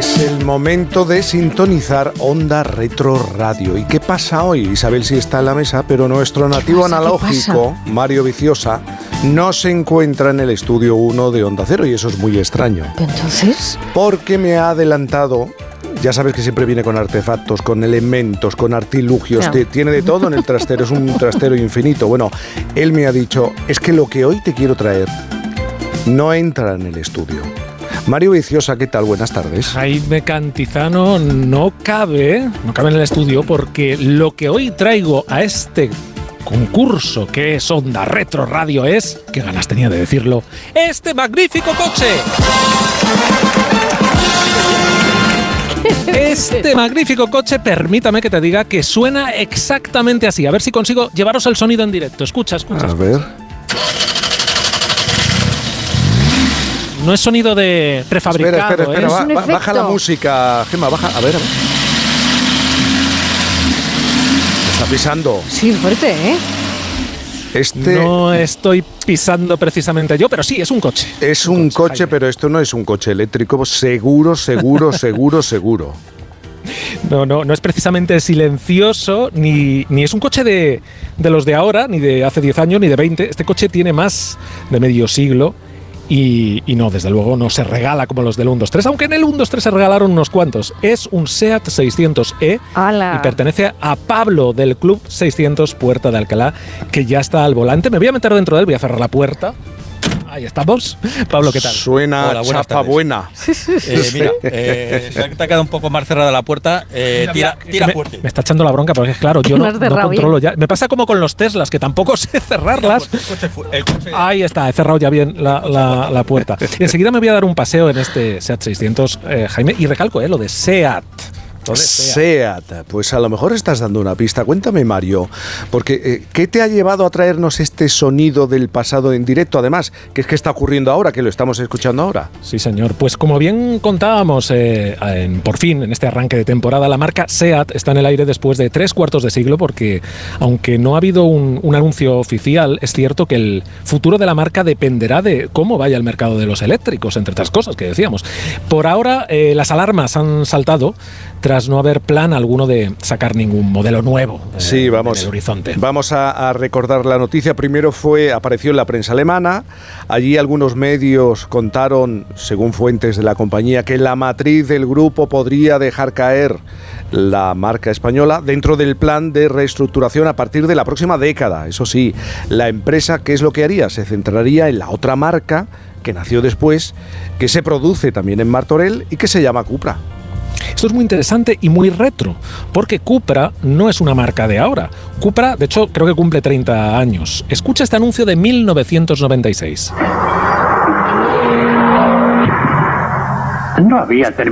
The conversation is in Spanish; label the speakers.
Speaker 1: Es el momento de sintonizar Onda Retro Radio. ¿Y qué pasa hoy? Isabel sí está en la mesa, pero nuestro nativo analógico, Mario Viciosa, no se encuentra en el estudio 1 de Onda Cero, y eso es muy extraño.
Speaker 2: ¿Entonces?
Speaker 1: Porque me ha adelantado. Ya sabes que siempre viene con artefactos, con elementos, con artilugios,
Speaker 2: Claro.
Speaker 1: tiene de todo en el trastero, es un trastero infinito. Bueno, él me ha dicho, es que lo que hoy te quiero traer no entra en el estudio. Mario Viciosa, ¿qué tal? Buenas tardes.
Speaker 3: Jaime Cantizano no cabe en el estudio, porque lo que hoy traigo a este concurso que es Onda Retro Radio es, qué ganas tenía de decirlo, este magnífico coche. Este magnífico coche, permítame que te diga que suena exactamente así. A ver si consigo llevaros el sonido en directo. Escucha.
Speaker 1: A ver.
Speaker 3: No es sonido de prefabricado.
Speaker 1: Espera.
Speaker 2: Es un efecto.
Speaker 1: Baja la música, Gemma, baja. A ver. Está pisando.
Speaker 2: Sí, fuerte, ¿eh?
Speaker 3: No estoy pisando precisamente yo, pero sí, es un coche.
Speaker 1: Es un coche,
Speaker 3: Jaime.
Speaker 1: pero esto no es un coche eléctrico. Seguro.
Speaker 3: No es precisamente silencioso, ni es un coche de los de ahora, ni de hace 10 años, ni de 20. Este coche tiene más de medio siglo y no, desde luego, no se regala como los del 1-2-3, aunque en el 1-2-3 se regalaron unos cuantos. Es un SEAT 600E
Speaker 2: ¡Hala!
Speaker 3: y pertenece a Pablo del Club 600 Puerta de Alcalá, que ya está al volante. Me voy a meter dentro de él, voy a cerrar la puerta. Ahí estamos. Pablo, ¿qué tal?
Speaker 1: Suena
Speaker 4: Hola, buenas
Speaker 1: chapa
Speaker 4: tardes.
Speaker 1: buena.
Speaker 4: Mira, se te ha quedado un poco más cerrada la puerta. Tira fuerte.
Speaker 3: Me está echando la bronca, porque es claro, yo
Speaker 2: No
Speaker 3: no
Speaker 2: has cerrado
Speaker 3: controlo ya. Me pasa como con los Teslas, que tampoco sé cerrarlas.
Speaker 4: El coche.
Speaker 3: Ahí está, he cerrado ya bien la puerta. Y enseguida me voy a dar un paseo en este SEAT 600, Jaime, y recalco, lo de SEAT.
Speaker 1: SEAT, pues a lo mejor estás dando una pista. Cuéntame, Mario, porque ¿qué te ha llevado a traernos este sonido del pasado en directo? Además, ¿qué es que está ocurriendo ahora, que lo estamos escuchando ahora?
Speaker 3: Sí, señor. Pues como bien contábamos, por fin, en este arranque de temporada, la marca SEAT está en el aire después de 3/4 de siglo, porque aunque no ha habido un anuncio oficial, es cierto que el futuro de la marca dependerá de cómo vaya el mercado de los eléctricos, entre otras cosas que decíamos. Por ahora, las alarmas han saltado tras no haber plan alguno de sacar ningún modelo nuevo
Speaker 1: Sí, vamos.
Speaker 3: en el horizonte.
Speaker 1: Vamos a recordar la noticia. Primero apareció en la prensa alemana. Allí algunos medios contaron, según fuentes de la compañía, que la matriz del grupo podría dejar caer la marca española dentro del plan de reestructuración a partir de la próxima década. Eso sí, la empresa, ¿qué es lo que haría? Se centraría en la otra marca que nació después, que se produce también en Martorell y que se llama Cupra.
Speaker 3: Esto es muy interesante y muy retro, porque Cupra no es una marca de ahora. Cupra, de hecho, creo que cumple 30 años. Escucha este anuncio de 1996.
Speaker 5: No había terminado.